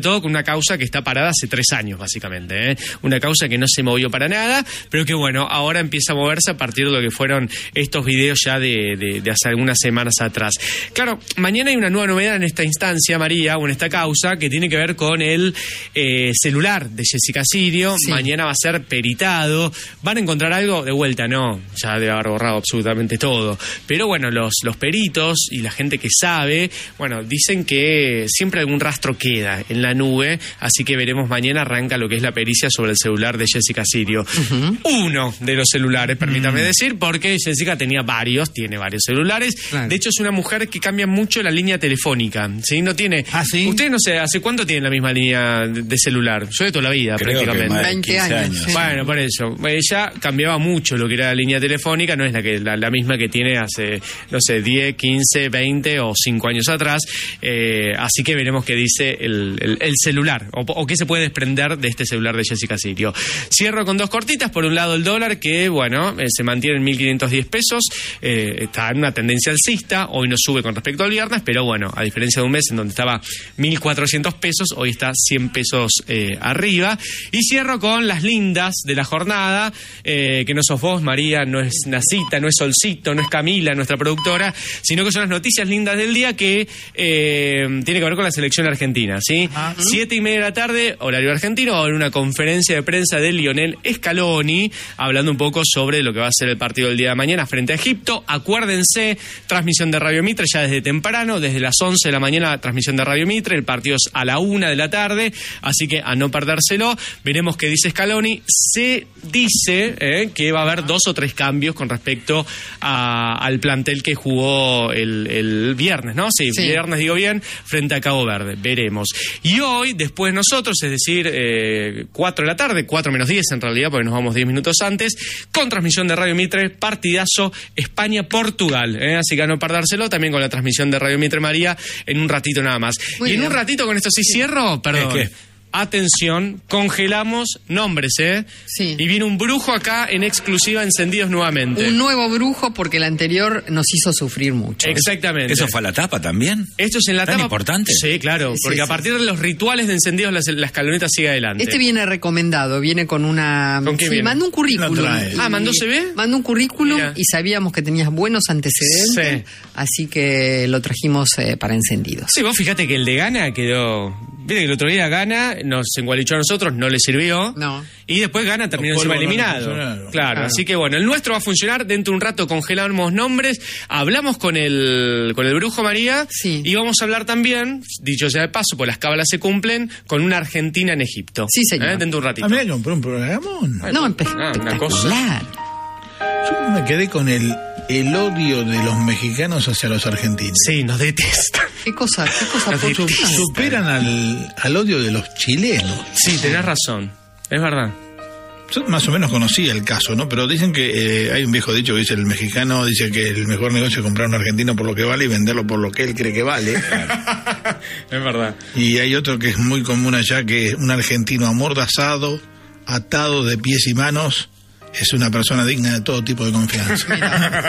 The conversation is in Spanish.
todo con una causa que está parada hace 3 años, básicamente, ¿eh? Una causa que no se movió para nada, pero que bueno, ahora empieza a moverse a partir de lo que fueron estos videos ya de hace algunas semanas atrás. Claro, mañana hay una nueva novedad en esta instancia, María, o en esta causa, que tiene que ver con el celular de Jessica Sirio. Sí. Mañana va a ser peritado. ¿Van a encontrar algo? De vuelta, no. Ya debe haber borrado absolutamente todo. Pero bueno, los peritos y la gente que sabe, bueno, dicen que siempre algún rastro queda en la nube, así que veremos mañana, arranca lo que es la pericia sobre el celular de Jessica Sirio. Uno de los celulares, permítame decir, porque Jessica tiene varios celulares. Claro. De hecho, es una mujer que cambia mucho la línea telefónica, ¿sí? No tiene... ¿Ah, sí? Usted, no sé, ¿hace cuánto tienen la misma línea de celular? Yo de toda la vida, creo prácticamente. 20 años. Sí. Bueno, por eso. Ella cambiaba mucho lo que era la línea telefónica, no es la misma que tiene hace, no sé, 10, 15, 20 o 5 años atrás. Así que veremos qué dice el celular, o qué se puede desprender de este celular de Jessica Sirio. Cierro con 2 cortitas. Por un lado, el dólar, que, bueno, se mantiene en 1.510 pesos. Está en una tendencia alcista. Hoy no sube con respecto al viernes, pero bueno, a diferencia de un mes en donde estaba 1.400 pesos, hoy está 100 pesos arriba. Y cierro con las lindas de la jornada, que no sos vos, María, no es Nacita, no es Solcito, no es Camila, nuestra productora, sino que son las noticias lindas del día que tiene que ver con la selección argentina, ¿sí? 7:30 de la tarde, horario argentino, va a haber una conferencia de prensa de Lionel Scaloni, hablando un poco sobre lo que va a ser el partido del día de mañana frente a Egipto. Acuérdense, transmisión de Radio Mitre ya desde temprano, desde las 11 de la mañana, transmisión de Radio Mitre, el partido es a la 1 de la tarde, así que a no perdérselo. Veremos qué dice Scaloni. Se dice que va a haber 2 o 3 cambios con respecto al plantel que jugó el viernes, ¿no? Sí, viernes digo bien, frente a Cabo Verde. Veremos. Y hoy, después nosotros, es decir, 4 de la tarde, 4 menos 10 en realidad, porque nos vamos 10 minutos antes, con transmisión de Radio Mitre, partidazo España-Portugal. Así que a no perdérselo, también con la transmisión de Radio Mitre, María, en un ratito nada más. Muy bien. En un ratito, con esto sí cierro, perdón. ¿Qué? Atención, congelamos nombres, Sí. Y viene un brujo acá en exclusiva Encendidos nuevamente. Un nuevo brujo porque el anterior nos hizo sufrir mucho. Exactamente. ¿Eso fue a la tapa también? Esto es en la ¿Tan tapa. importante? Sí, claro, porque a partir de los rituales de Encendidos la escaloneta sigue adelante. Este viene recomendado, viene con una... ¿Con qué viene? Mandó un currículum. ¿Mandó CV? Mandó un currículum. Mira. Y sabíamos que tenías buenos antecedentes, así que lo trajimos para Encendidos. Sí, vos fíjate que el de Gana quedó... Viste que el otro día Gana nos engualichó a nosotros, no le sirvió. No. Y después Gana terminó encima eliminado. Claro, así que bueno, el nuestro va a funcionar. Dentro de un rato congelamos nombres. Hablamos con el brujo, María. Sí. Y vamos a hablar también, dicho sea de paso, pues las cábalas se cumplen, con una Argentina en Egipto. Sí, señor. Dentro de un ratito. A mí me compró un programón. No, una cosa. Yo me quedé con el odio de los mexicanos hacia los argentinos. Sí, nos detestan. ¿Qué cosa superan al odio de los chilenos. Sí, tenés razón. Es verdad. Yo más o menos conocía el caso, ¿no? Pero dicen que hay un viejo dicho que dice: el mexicano dice que el mejor negocio es comprar a un argentino por lo que vale y venderlo por lo que él cree que vale. Es verdad. Y hay otro que es muy común allá, que un argentino amordazado, atado de pies y manos, es una persona digna de todo tipo de confianza.